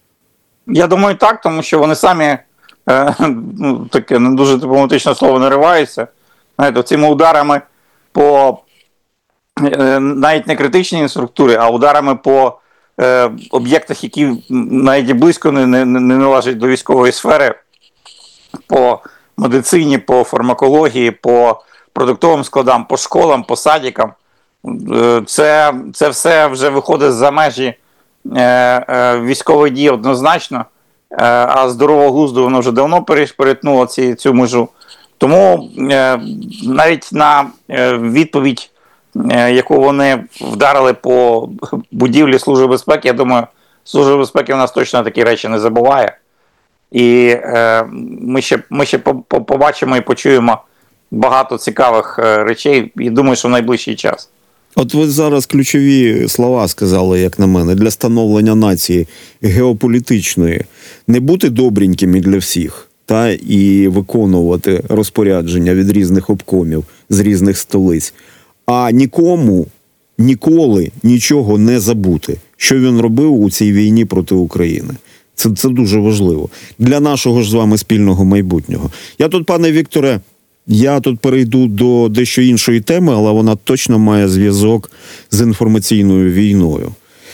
[SPEAKER 12] Я думаю, так, тому що вони самі, е, ну, таке не дуже дипломатичне слово, нариваються. Знаєте, цими ударами по е, навіть не критичній структурі, а ударами по е, об'єктах, які навіть близько не, не, не належать до військової сфери, по медицині, по фармакології, по продуктовим складам, по школам, по садикам. Е, це, це все вже виходить за межі військової дії однозначно, а здорового глузду воно вже давно перетнуло ці, цю межу. Тому навіть на відповідь, яку вони вдарили по будівлі Служби безпеки, я думаю, Служба безпеки в нас точно такі речі не забуває. І ми ще, ми ще побачимо і почуємо багато цікавих речей, і думаю, що в найближчий час.
[SPEAKER 6] От ви зараз ключові слова сказали, як на мене, для становлення нації геополітичної. Не бути добренькими для всіх, та і виконувати розпорядження від різних обкомів з різних столиць, а нікому ніколи нічого не забути, що він робив у цій війні проти України. Це, це дуже важливо для нашого ж з вами спільного майбутнього. Я тут, пане Вікторе, Я тут перейду до дещо іншої теми, але вона точно має зв'язок з інформаційною війною.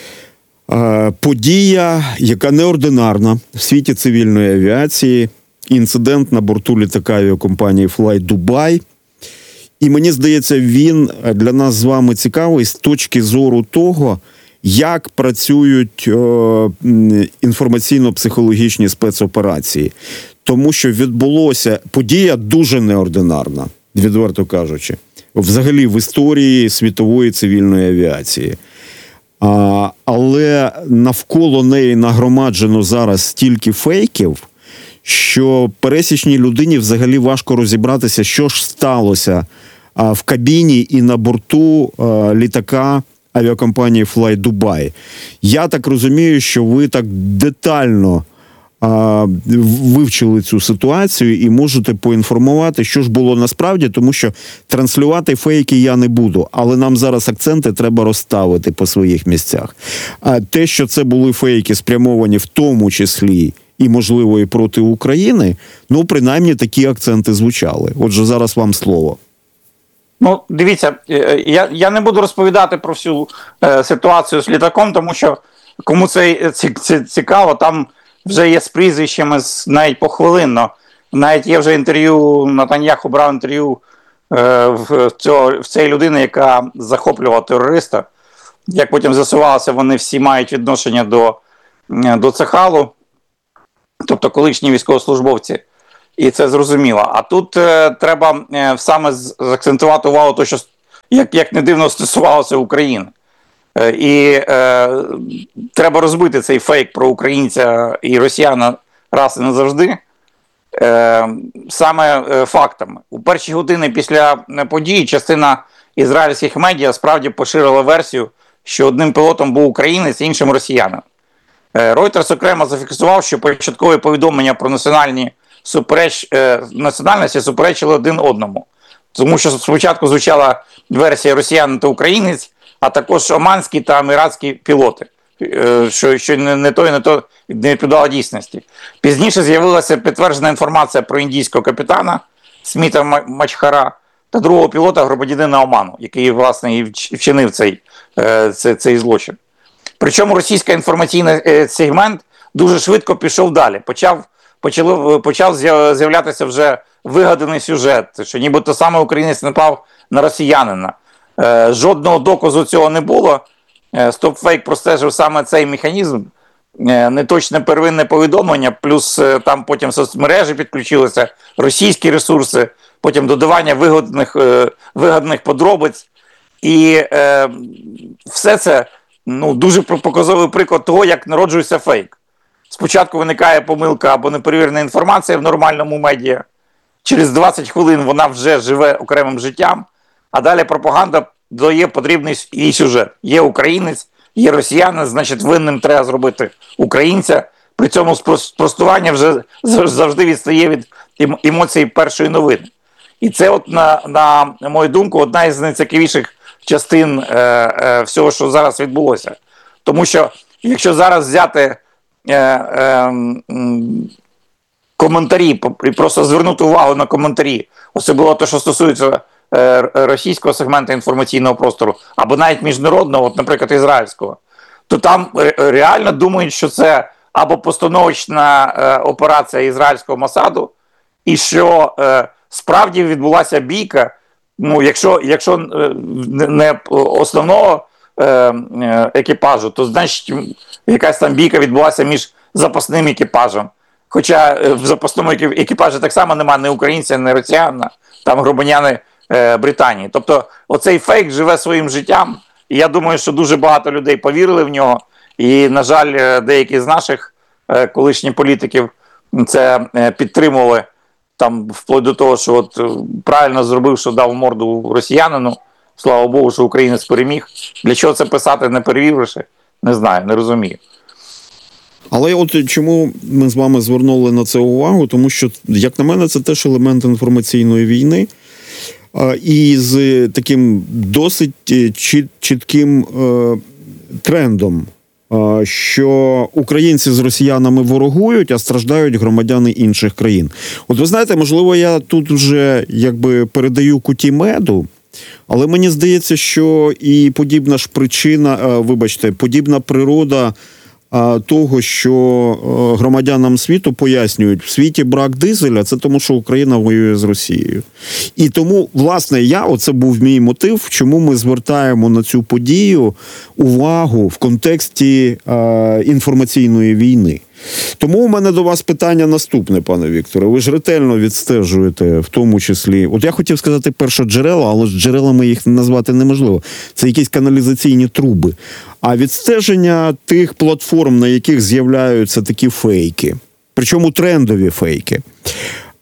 [SPEAKER 6] Подія, яка неординарна в світі цивільної авіації, інцидент на борту літака авіакомпанії Fly Dubai. І мені здається, він для нас з вами цікавий з точки зору того, як працюють о, інформаційно-психологічні спецоперації. Тому що відбулося, подія дуже неординарна, відверто кажучи, взагалі в історії світової цивільної авіації. А, але навколо неї нагромаджено зараз стільки фейків, що пересічній людині взагалі важко розібратися, що ж сталося а, в кабіні і на борту а, літака авіакомпанії Fly Dubai. Я так розумію, що ви так детально а, вивчили цю ситуацію і можете поінформувати, що ж було насправді, тому що транслювати фейки я не буду, але нам зараз акценти треба розставити по своїх місцях. А те, що це були фейки, спрямовані в тому числі і, можливо, і проти України, ну, принаймні, такі акценти звучали. Отже, зараз вам слово.
[SPEAKER 12] Ну, дивіться, я, я не буду розповідати про всю е, ситуацію з літаком, тому що кому це цікаво, там вже є з прізвищами навіть похвилинно. Навіть є вже інтерв'ю, Натаньяху брав інтерв'ю е, в, цього, в цієї людини, яка захоплювала терориста. Як потім з'ясувалося, вони всі мають відношення до, до Цехалу, тобто колишні військовослужбовці. І це зрозуміло. А тут е, треба е, саме заакцентувати увагу, то, що, як, як не дивно, стосувалося України. Е, і е, треба розбити цей фейк про українця і росіяна раз і назавжди е, саме е, фактами. У перші години після події частина ізраїльських медіа справді поширила версію, що одним пілотом був українець, іншим росіянин. Е, Reuters окремо зафіксував, що початкові повідомлення про національні Супереч, е, національності суперечили один одному. Тому що спочатку звучала версія росіянин та українець, а також оманські та еміратські пілоти, е, що, що не, не то і не то не відповідало дійсності. Пізніше з'явилася підтверджена інформація про індійського капітана Сміта Мачхара та другого пілота громадянина Оману, який, власне, і вчинив цей, е, цей, цей злочин. Причому російський інформаційний сегмент дуже швидко пішов далі, почав Почали, почав з'являтися вже вигаданий сюжет, що нібито саме українець напав на росіянина. Е, жодного доказу цього не було. Е, StopFake простежив саме цей механізм. Е, неточне первинне повідомлення, плюс е, там потім соцмережі підключилися, російські ресурси, потім додавання вигаданих, е, вигаданих подробиць. І е, все це ну, дуже показовий приклад того, як народжується фейк. Спочатку виникає помилка або неперевірена інформація в нормальному медіа. Через двадцять хвилин вона вже живе окремим життям, а далі пропаганда дає потрібний їй сюжет. Є українець, є росіянин, значить винним треба зробити українця. При цьому спростування вже завжди відстає від емоцій першої новини. І це, от, на, на мою думку, одна із найцікавіших частин е, е, всього, що зараз відбулося. Тому що, якщо зараз взяти Е, е, коментарі, і просто звернути увагу на коментарі, особливо те, що стосується е, російського сегменту інформаційного простору, або навіть міжнародного, от, наприклад, ізраїльського, то там реально думають, що це або постановочна е, операція ізраїльського Мосаду, і що е, справді відбулася бійка, ну, якщо, якщо не основного екіпажу, то значить якась там бійка відбулася між запасним екіпажем. Хоча в запасному екіпажі так само немає ні українця, ні росіяна, там громадяни е, Британії. Тобто оцей фейк живе своїм життям, і я думаю, що дуже багато людей повірили в нього, і, на жаль, деякі з наших е, колишніх політиків це е, підтримували, там, вплоть до того, що от правильно зробив, що дав морду росіянину. Слава Богу, що українець переміг. Для чого це писати, не перевіривши? Не знаю, не розумію.
[SPEAKER 6] Але от чому ми з вами звернули на це увагу? Тому що, як на мене, це теж елемент інформаційної війни. І з таким досить чітким трендом, що українці з росіянами ворогують, а страждають громадяни інших країн. От ви знаєте, можливо, я тут вже якби передаю куті меду, але мені здається, що і подібна ж причина, вибачте, подібна природа того, що громадянам світу пояснюють, в світі брак дизеля, це тому, що Україна воює з Росією. І тому, власне, я, оце був мій мотив, чому ми звертаємо на цю подію увагу в контексті е, інформаційної війни. Тому у мене до вас питання наступне, пане Вікторе. Ви ж ретельно відстежуєте, в тому числі, от я хотів сказати першоджерела, але ж джерелами їх назвати неможливо. Це якісь каналізаційні труби. А відстеження тих платформ, на яких з'являються такі фейки, причому трендові фейки.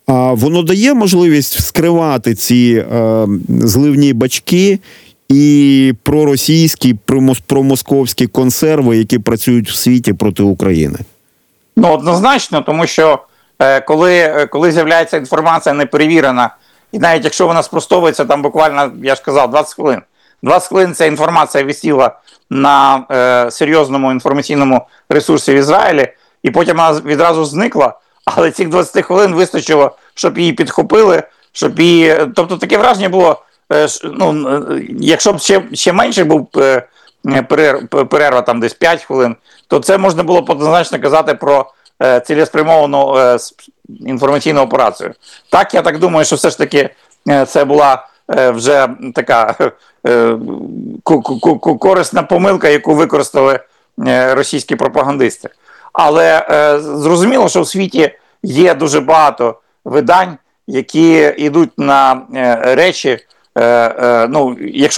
[SPEAKER 6] А воно дає можливість вскривати ці е, зливні бачки і проросійські, промосковські консерви, які працюють в світі проти України?
[SPEAKER 12] Ну, однозначно, тому що е, коли, коли з'являється інформація неперевірена, і навіть якщо вона спростовується, там буквально, я ж казав, двадцять хвилин. двадцять хвилин ця інформація висіла на е, серйозному інформаційному ресурсі в Ізраїлі, і потім вона відразу зникла, але цих двадцять хвилин вистачило, щоб її підхопили, щоб її... Тобто таке враження було, е, ну, якщо б ще, ще менше був е, перерва, перерва там десь п'ять хвилин, то це можна було б однозначно казати про е, цілеспрямовану е, інформаційну операцію. Так, я так думаю, що все ж таки е, це була е, вже така е, корисна помилка, яку використали е, російські пропагандисти. Але е, зрозуміло, що в світі є дуже багато видань, які йдуть на е, речі, е, е, ну, якщо